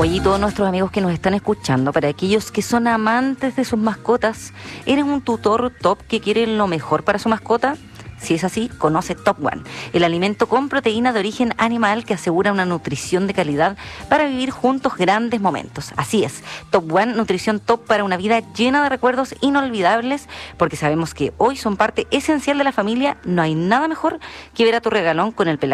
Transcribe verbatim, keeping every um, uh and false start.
Oye, y todos nuestros amigos que nos están escuchando, para aquellos que son amantes de sus mascotas, ¿eres un tutor top que quiere lo mejor para su mascota? Si es así, conoce Top One, el alimento con proteína de origen animal que asegura una nutrición de calidad para vivir juntos grandes momentos. Así es, Top One, nutrición top para una vida llena de recuerdos inolvidables, porque sabemos que hoy son parte esencial de la familia. No hay nada mejor que ver a tu regalón con el pelaje